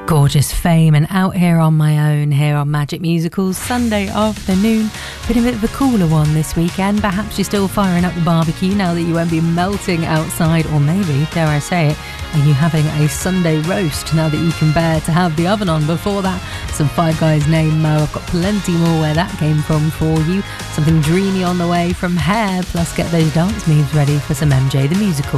Gorgeous Fame and Out Here on My Own here on Magic Musicals Sunday afternoon. Been a bit of a cooler one this weekend. Perhaps you're still firing up the barbecue now that you won't be melting outside, or maybe, dare I say it, are you having a Sunday roast now that you can bear to have the oven on before that? Some Five Guys Named Mo. I've got plenty more where that came from for you. Something dreamy on the way from Hair, plus get those dance moves ready for some MJ the Musical.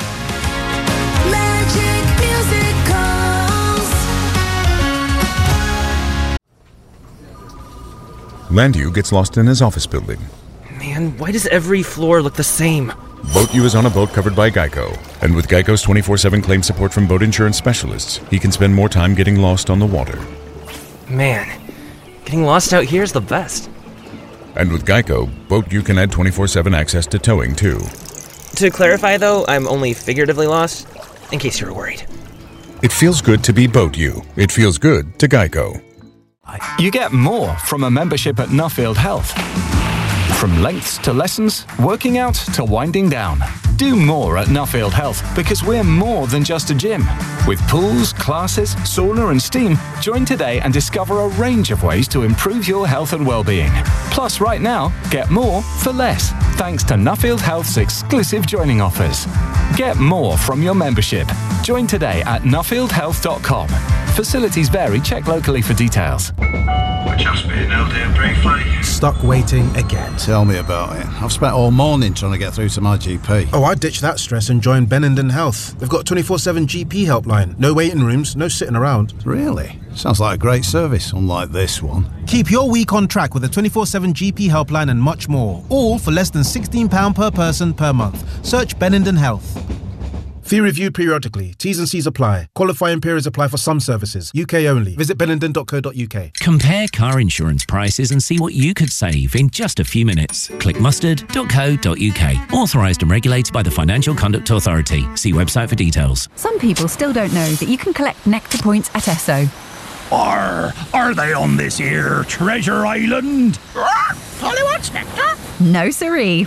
Landu gets lost in his office building. Man, why does every floor look the same? Boat U is on a boat covered by Geico. And with Geico's 24/7 claim support from boat insurance specialists, he can spend more time getting lost on the water. Man, getting lost out here is the best. And with Geico, Boat U can add 24/7 access to towing, too. To clarify, though, I'm only figuratively lost, in case you were worried. It feels good to be Boat U. It feels good to Geico. You get more from a membership at Nuffield Health. From lengths to lessons, working out to winding down. Do more at Nuffield Health because we're more than just a gym. With pools, classes, sauna and steam, join today and discover a range of ways to improve your health and well-being. Plus, right now, get more for less, thanks to Nuffield Health's exclusive joining offers. Get more from your membership. Join today at nuffieldhealth.com. Facilities vary. Check locally for details. We're just being held here briefly. Stuck waiting again. Tell me about it. I've spent all morning trying to get through to my GP. Oh, I ditched that stress and joined Benenden Health. They've got 24/7 GP helpline. No waiting rooms, no sitting around. Really? Sounds like a great service, unlike this one. Keep your week on track with a 24/7 GP helpline and much more. All for less than £16 per person per month. Search Benenden Health. Fee reviewed periodically. T's and C's apply. Qualifying periods apply for some services. UK only. Visit benenden.co.uk. Compare car insurance prices and see what you could save in just a few minutes. Click mustard.co.uk. Authorised and regulated by the Financial Conduct Authority. See website for details. Some people still don't know that you can collect Nectar points at Esso. Are they on this here Treasure Island? Polly wants Nectar? No, siree.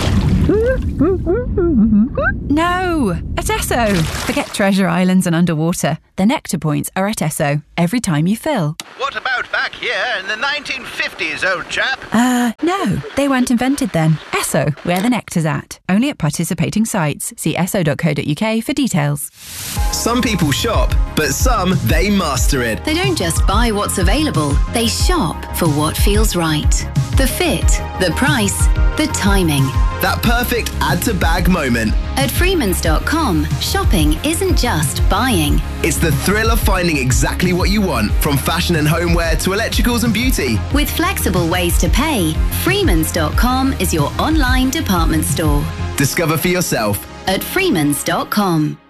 No, at Esso. Forget Treasure Islands and underwater. The Nectar points are at Esso every time you fill. What about back here in the 1950s, old chap? No, they weren't invented then. Esso, where the nectar's at. Only at participating sites. See esso.co.uk for details. Some people shop, but some, they master it. They don't just buy what's available, they shop for what feels right. The fit, the price, the timing. That perfect add-to-bag moment. At Freemans.com, shopping isn't just buying. It's the thrill of finding exactly what you want, from fashion and homeware to electricals and beauty. With flexible ways to pay, Freemans.com is your online department store. Discover for yourself at Freemans.com.